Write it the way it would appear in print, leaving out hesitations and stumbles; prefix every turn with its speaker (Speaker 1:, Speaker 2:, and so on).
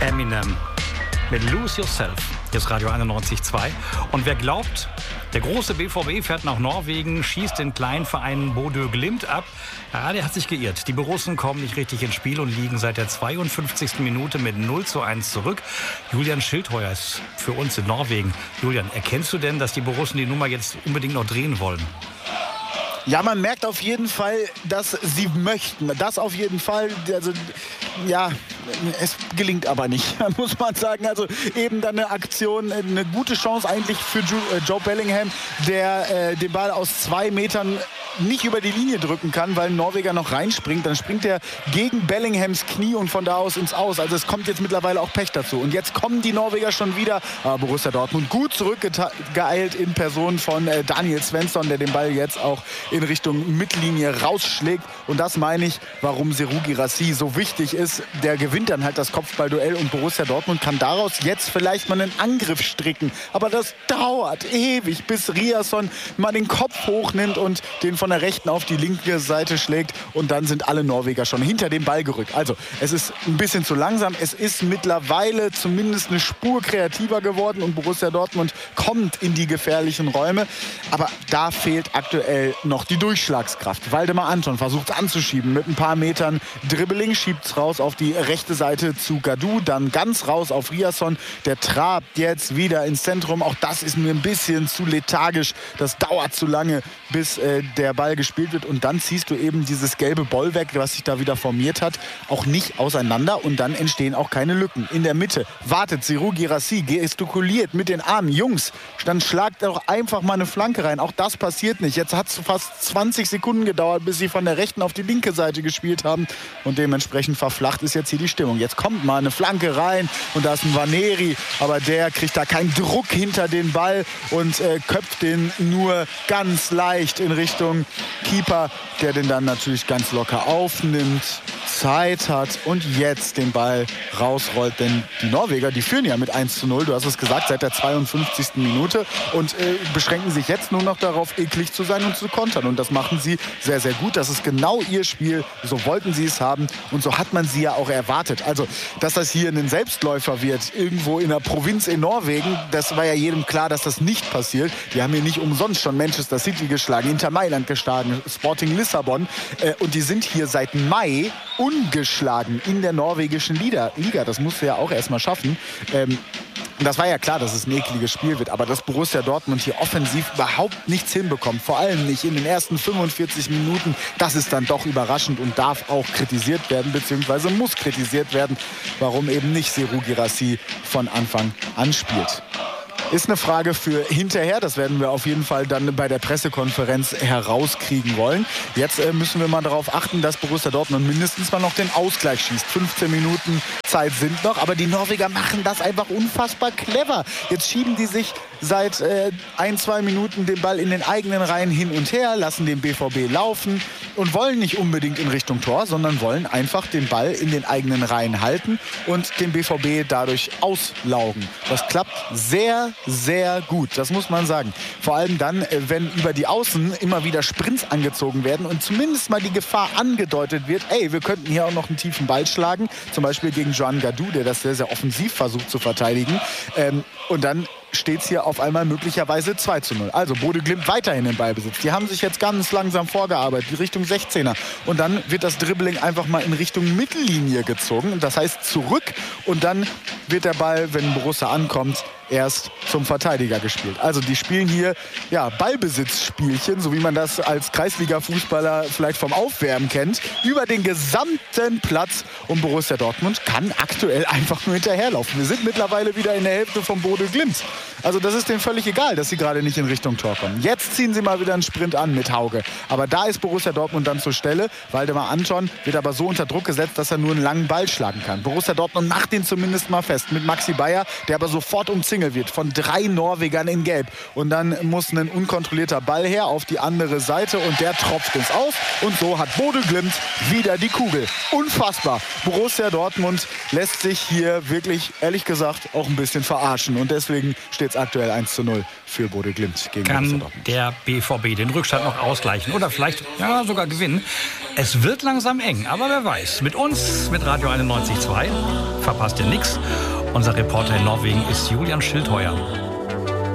Speaker 1: Eminem mit Lose Yourself. Hier ist Radio 91.2. Und wer glaubt, der große BVB fährt nach Norwegen, schießt den kleinen Verein Bodø Glimt ab, ja, der hat sich geirrt. Die Borussen kommen nicht richtig ins Spiel und liegen seit der 52. Minute mit 0:1 zurück. Julian Schildheuer ist für uns in Norwegen. Julian, erkennst du denn, dass die Borussen die Nummer jetzt unbedingt noch drehen wollen?
Speaker 2: Ja, man merkt auf jeden Fall, dass sie möchten. Das auf jeden Fall. Also, ja, es gelingt aber nicht, muss man sagen. Also eben dann eine Aktion, eine gute Chance eigentlich für Joe Bellingham, der den Ball aus 2 Metern nicht über die Linie drücken kann, weil ein Norweger noch reinspringt. Dann springt er gegen Bellinghams Knie und von da aus ins Aus. Also es kommt jetzt mittlerweile auch Pech dazu. Und jetzt kommen die Norweger schon wieder. Aber Borussia Dortmund gut zurückgeeilt in Person von Daniel Svensson, der den Ball jetzt auch in Richtung Mittellinie rausschlägt. Und das meine ich, warum Seru Girassi so wichtig ist. Der gewinnt dann halt das Kopfballduell und Borussia Dortmund kann daraus jetzt vielleicht mal einen Angriff stricken. Aber das dauert ewig, bis Riasson mal den Kopf hochnimmt und den von der rechten auf die linke Seite schlägt. Und dann sind alle Norweger schon hinter dem Ball gerückt. Also es ist ein bisschen zu langsam. Es ist mittlerweile zumindest eine Spur kreativer geworden und Borussia Dortmund kommt in die gefährlichen Räume. Aber da fehlt aktuell noch die Durchschlagskraft. Waldemar Anton versucht anzuschieben mit ein paar Metern Dribbling, schiebt es raus auf die rechte Seite zu Gadou, dann ganz raus auf Riasson. Der trabt jetzt wieder ins Zentrum. Auch das ist mir ein bisschen zu lethargisch. Das dauert zu lange, bis der Ball gespielt wird. Und dann ziehst du eben dieses gelbe Bollwerk, was sich da wieder formiert hat, auch nicht auseinander. Und dann entstehen auch keine Lücken. In der Mitte wartet Seru Girassi, gestikuliert mit den Armen. Jungs, dann schlagt doch einfach mal eine Flanke rein. Auch das passiert nicht. Jetzt hat es fast 20 Sekunden gedauert, bis sie von der rechten auf die linke Seite gespielt haben. Und dementsprechend verflacht ist jetzt hier die Stimmung. Jetzt kommt mal eine Flanke rein und da ist ein Vaneri. Aber der kriegt da keinen Druck hinter den Ball und köpft den nur ganz leicht in Richtung Keeper, der den dann natürlich ganz locker aufnimmt, Zeit hat und jetzt den Ball rausrollt. Denn die Norweger, die führen ja mit 1:0, du hast es gesagt, seit der 52. Minute und beschränken sich jetzt nur noch darauf, eklig zu sein und zu kontern. Und das machen sie sehr, sehr gut. Das ist genau ihr Spiel. So wollten sie es haben und so hat man sie ja auch erwartet. Also, dass das hier ein Selbstläufer wird, irgendwo in der Provinz in Norwegen, das war ja jedem klar, dass das nicht passiert. Die haben hier nicht umsonst schon Manchester City geschlagen, Inter Mailand geschlagen, Sporting Lissabon. Und die sind hier seit Mai ungeschlagen in der norwegischen Liga. Das musst du ja auch erstmal schaffen. Das war ja klar, dass es ein ekliges Spiel wird, aber dass Borussia Dortmund hier offensiv überhaupt nichts hinbekommt, vor allem nicht in den ersten 45 Minuten, das ist dann doch überraschend und darf auch kritisiert werden, beziehungsweise muss kritisiert werden, warum eben nicht Seru Girassi von Anfang an spielt. Ist eine Frage für hinterher. Das werden wir auf jeden Fall dann bei der Pressekonferenz herauskriegen wollen. Jetzt müssen wir mal darauf achten, dass Borussia Dortmund mindestens mal noch den Ausgleich schießt. 15 Minuten Zeit sind noch, aber die Norweger machen das einfach unfassbar clever. Jetzt schieben die sich seit 1-2 Minuten den Ball in den eigenen Reihen hin und her, lassen den BVB laufen und wollen nicht unbedingt in Richtung Tor, sondern wollen einfach den Ball in den eigenen Reihen halten und den BVB dadurch auslaugen. Das klappt sehr, sehr gut, das muss man sagen. Vor allem dann, wenn über die Außen immer wieder Sprints angezogen werden und zumindest mal die Gefahr angedeutet wird, ey, wir könnten hier auch noch einen tiefen Ball schlagen, zum Beispiel gegen Joan Gadou, der das sehr, sehr offensiv versucht zu verteidigen. Und dann steht es hier auf einmal möglicherweise 2:0. Also Bodø Glimt weiterhin im Ballbesitz. Die haben sich jetzt ganz langsam vorgearbeitet, in Richtung 16er. Und dann wird das Dribbling einfach mal in Richtung Mittellinie gezogen. Das heißt zurück und dann wird der Ball, wenn Borussia ankommt, erst zum Verteidiger gespielt. Also die spielen hier ja, Ballbesitzspielchen, so wie man das als Kreisliga-Fußballer vielleicht vom Aufwärmen kennt, über den gesamten Platz. Und Borussia Dortmund kann aktuell einfach nur hinterherlaufen. Wir sind mittlerweile wieder in der Hälfte von Bodø Glimt. Also das ist denen völlig egal, dass sie gerade nicht in Richtung Tor kommen. Jetzt ziehen sie mal wieder einen Sprint an mit Hauge. Aber da ist Borussia Dortmund dann zur Stelle. Waldemar Anton wird aber so unter Druck gesetzt, dass er nur einen langen Ball schlagen kann. Borussia Dortmund macht ihn zumindest mal fest mit Maxi Bayer, der aber sofort umzingelt wird von 3 Norwegern in Gelb. Und dann muss ein unkontrollierter Ball her auf die andere Seite und der tropft ins Aus. Und so hat Bodø Glimt wieder die Kugel. Unfassbar. Borussia Dortmund lässt sich hier wirklich, ehrlich gesagt, auch ein bisschen verarschen. Und deswegen steht es aktuell 1:0 für Bodø Glimt gegen Borussia Dortmund.
Speaker 1: Kann der BVB den Rückstand noch ausgleichen oder vielleicht ja, sogar gewinnen? Es wird langsam eng, aber wer weiß. Mit uns, mit Radio 91.2 verpasst ihr nichts. Unser Reporter in Norwegen ist Julian Schildheuer.